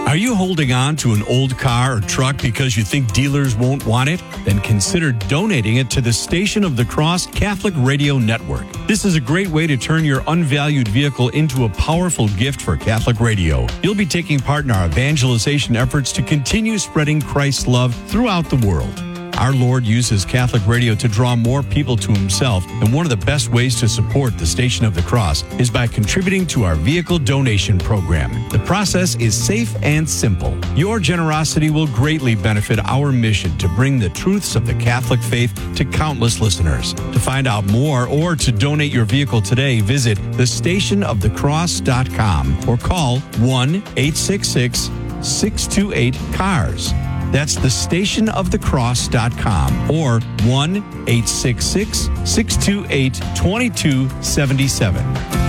Are you holding on to an old car or truck because you think dealers won't want it? Then consider donating it to the Station of the Cross Catholic Radio Network. This is a great way to turn your unvalued vehicle into a powerful gift for Catholic radio. You'll be taking part in our evangelization efforts to continue spreading Christ's love throughout the world. Our Lord uses Catholic radio to draw more people to himself, and one of the best ways to support the Station of the Cross is by contributing to our vehicle donation program. The process is safe and simple. Your generosity will greatly benefit our mission to bring the truths of the Catholic faith to countless listeners. To find out more or to donate your vehicle today, visit thestationofthecross.com or call 1-866-628-CARS. That's thestationofthecross.com or 1-866-628-2277.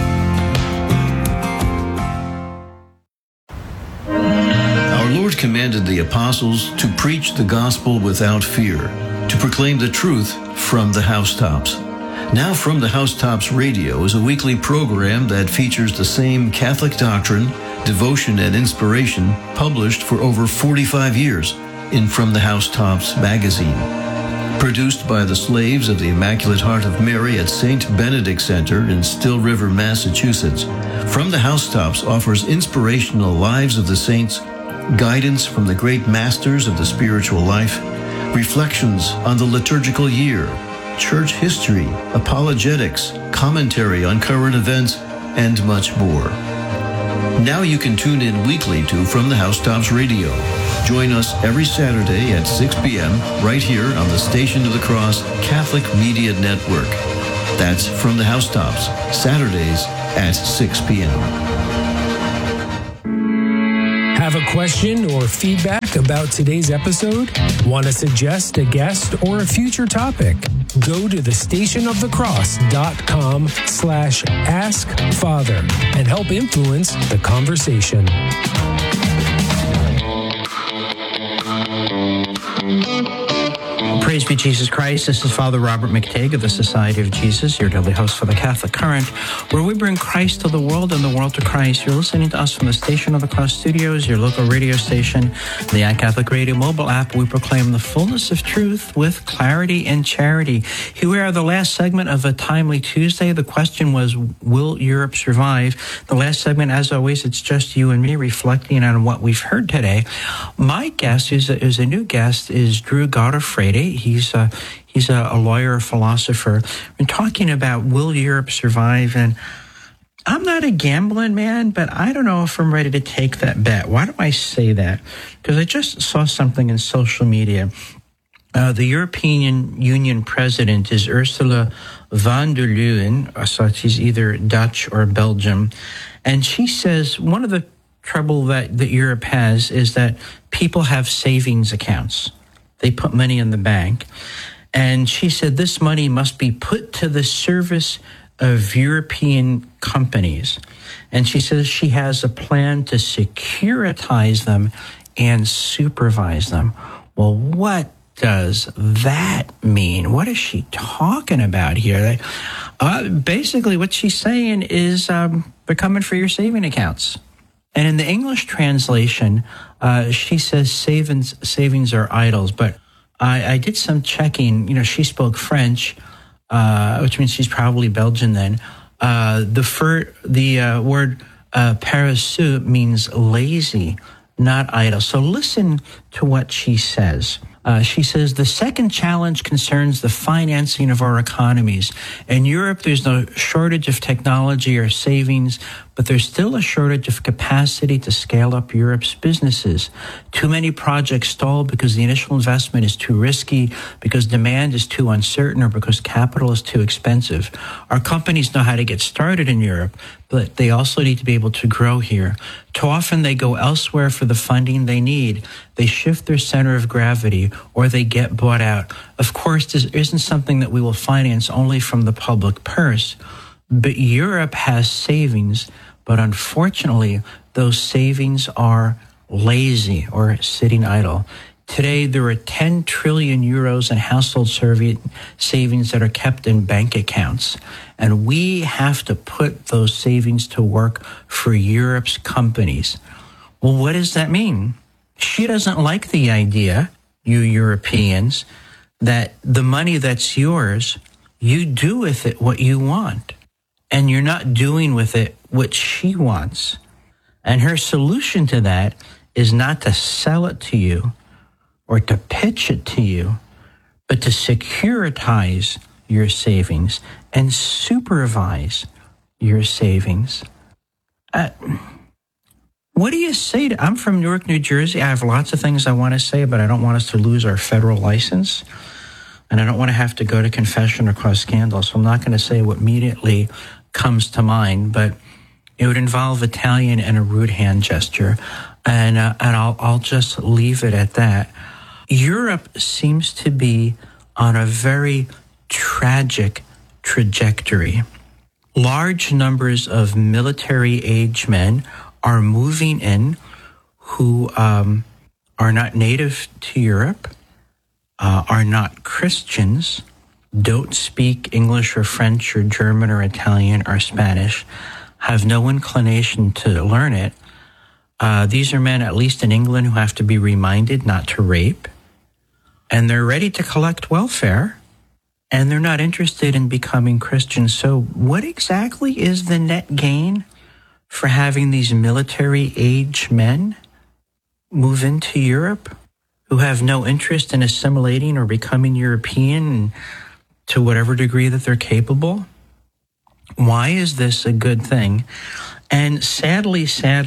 Our Lord commanded the apostles to preach the gospel without fear, to proclaim the truth from the housetops. Now From the Housetops Radio is a weekly program that features the same Catholic doctrine, devotion, and inspiration published for over 45 years in From the Housetops magazine. Produced by the slaves of the Immaculate Heart of Mary at St. Benedict Center in Still River, Massachusetts, From the Housetops offers inspirational lives of the saints, guidance from the great masters of the spiritual life, reflections on the liturgical year, church history, apologetics, commentary on current events, and much more. Now you can tune in weekly to From the Housetops Radio. Join us every Saturday at 6 p.m. right here on the Station of the Cross Catholic Media Network. That's From the Housetops, Saturdays at 6 p.m. Have a question or feedback about today's episode? Want to suggest a guest or a future topic? Go to thestationofthecross.com/askfather and help influence the conversation. Praise be Jesus Christ. This is Father Robert McTague of the Society of Jesus, your daily host for the Catholic Current, where we bring Christ to the world and the world to Christ. You're listening to us from the Station of the Cross Studios, your local radio station, the iCatholic Radio mobile app. We proclaim the fullness of truth with clarity and charity. Here we are, the last segment of a Timely Tuesday. The question was, will Europe survive? The last segment, as always, it's just you and me reflecting on what we've heard today. My guest is a new guest, is Drew Godofredi. He's a lawyer, a philosopher. We're talking about will Europe survive? And I'm not a gambling man, but I don't know if I'm ready to take that bet. Why do I say that? Because I just saw something in social media. The European Union president is Ursula von der Leyen. So she's either Dutch or Belgium. And she says one of the trouble that Europe has is that people have savings accounts. They put money in the bank. And she said this money must be put to the service of European companies. And she says she has a plan to securitize them and supervise them. Well, what does that mean? What is she talking about here? Basically, what she's saying is they're coming for your saving accounts. And in the English translation, she says savings are idols. But I did some checking. You know, she spoke French, which means she's probably Belgian then. The word paresseux means lazy, not idle. So listen to what she says. She says, the second challenge concerns the financing of our economies. In Europe, there's no shortage of technology or savings, but there's still a shortage of capacity to scale up Europe's businesses. Too many projects stall because the initial investment is too risky, because demand is too uncertain, or because capital is too expensive. Our companies know how to get started in Europe, but they also need to be able to grow here. Too often they go elsewhere for the funding they need. They shift their center of gravity, or they get bought out. Of course, this isn't something that we will finance only from the public purse. But Europe has savings, but unfortunately, those savings are lazy or sitting idle. Today, there are 10 trillion euros in household savings that are kept in bank accounts. And we have to put those savings to work for Europe's companies. Well, what does that mean? She doesn't like the idea, you Europeans, that the money that's yours, you do with it what you want. And you're not doing with it what she wants. And her solution to that is not to sell it to you or to pitch it to you, but to securitize your savings and supervise your savings. What do you say to, I'm from Newark, New Jersey. I have lots of things I want to say, but I don't want us to lose our federal license. And I don't want to have to go to confession or cause scandal. So I'm not going to say what immediately comes to mind, but it would involve Italian and a rude hand gesture. And I'll just leave it at that. Europe seems to be on a very tragic trajectory. Large numbers of military-age men are moving in who are not native to Europe, are not Christians, don't speak English or French or German or Italian or Spanish, have no inclination to learn it. These are men, at least in England, who have to be reminded not to rape. And they're ready to collect welfare, and they're not interested in becoming Christians. So what exactly is the net gain for having these military-age men move into Europe who have no interest in assimilating or becoming European to whatever degree that they're capable? Why is this a good thing? And sadly,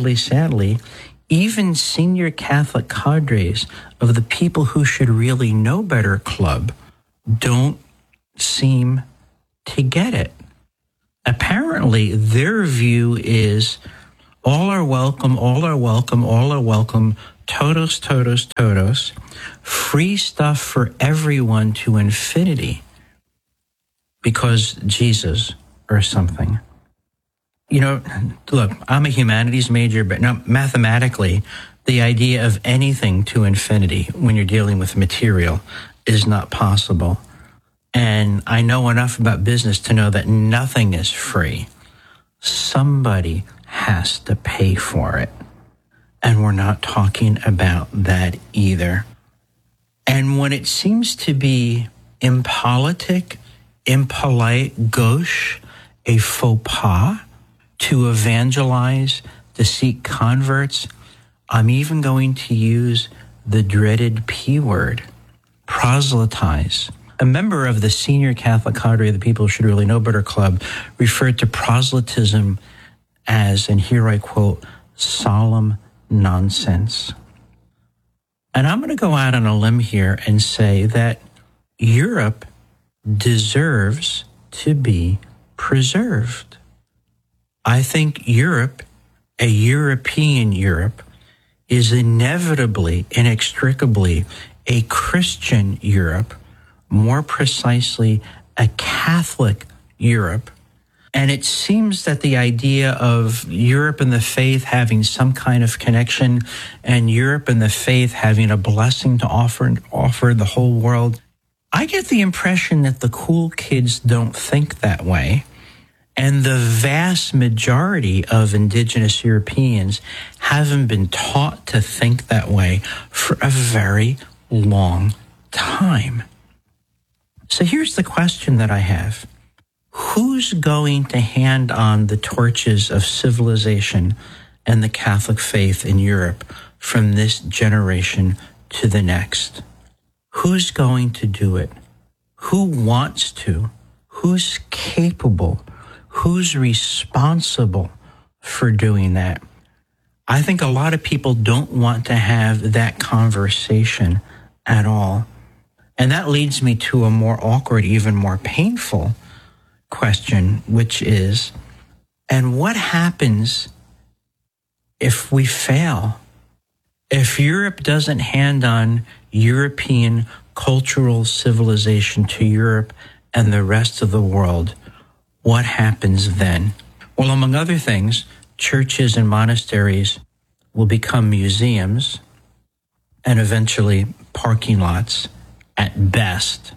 even senior Catholic cadres of the people who should really know better club don't seem to get it. Apparently, their view is all are welcome, all are welcome, all are welcome, todos, todos, todos, free stuff for everyone to infinity because Jesus or something. You know, look, I'm a humanities major, but no, mathematically, the idea of anything to infinity when you're dealing with material is not possible. And I know enough about business to know that nothing is free. Somebody has to pay for it. And we're not talking about that either. And when it seems to be impolitic, impolite, gauche, a faux pas to evangelize, to seek converts, I'm even going to use the dreaded P word, proselytize. A member of the senior Catholic cadre of the People Should Really Know Better Club referred to proselytism as, and here I quote, solemn nonsense. And I'm going to go out on a limb here and say that Europe deserves to be preserved. I think Europe, a European Europe, is inevitably, inextricably a Christian Europe, more precisely a Catholic Europe. And it seems that the idea of Europe and the faith having some kind of connection and Europe and the faith having a blessing to offer the whole world, I get the impression that the cool kids don't think that way. And the vast majority of indigenous Europeans haven't been taught to think that way for a very long time. So here's the question that I have. Who's going to hand on the torches of civilization and the Catholic faith in Europe from this generation to the next? Who's going to do it? Who wants to? Who's capable? Who's responsible for doing that? I think a lot of people don't want to have that conversation at all. And that leads me to a more awkward, even more painful question, which is, and what happens if we fail? If Europe doesn't hand on European cultural civilization to Europe and the rest of the world, what happens then? Well, among other things, churches and monasteries will become museums and eventually parking lots at best.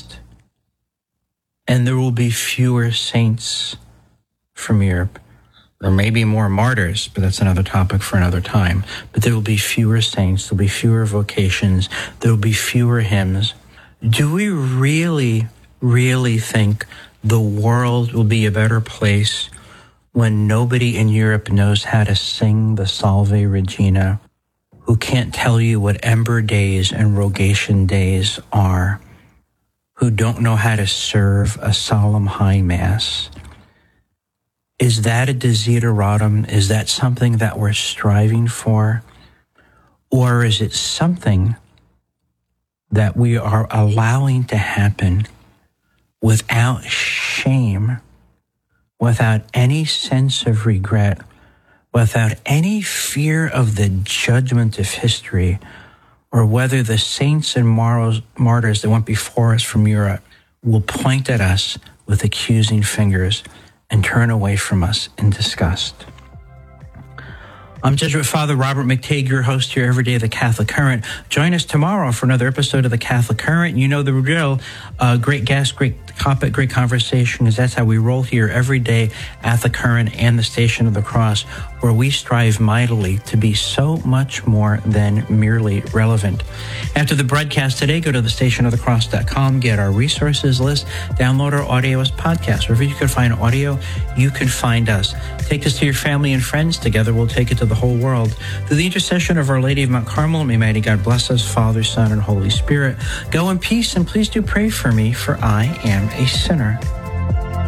And there will be fewer saints from Europe. There may be more martyrs, but that's another topic for another time. But there will be fewer saints, there will be fewer vocations, there will be fewer hymns. Do we really, really think the world will be a better place when nobody in Europe knows how to sing the Salve Regina, who can't tell you what Ember Days and Rogation Days are, who don't know how to serve a solemn high mass? Is that a desideratum? Is that something that we're striving for? Or is it something that we are allowing to happen without shame, without any sense of regret, without any fear of the judgment of history, or whether the saints and martyrs that went before us from Europe will point at us with accusing fingers and turn away from us in disgust? I'm Jesuit Father Robert McTague, your host here every day of the Catholic Current. Join us tomorrow for another episode of the Catholic Current. You know the drill. Great guest, great topic, great conversation, because that's how we roll here every day at the Current and the Station of the Cross, where we strive mightily to be so much more than merely relevant. After the broadcast today, go to thestationofthecross.com, get our resources list, download our audio as podcasts. Wherever you can find audio, you can find us. Take this to your family and friends. Together we'll take it to the whole world. Through the intercession of Our Lady of Mount Carmel, may mighty God bless us, Father, Son, and Holy Spirit. Go in peace, and please do pray for me, for I am a sinner.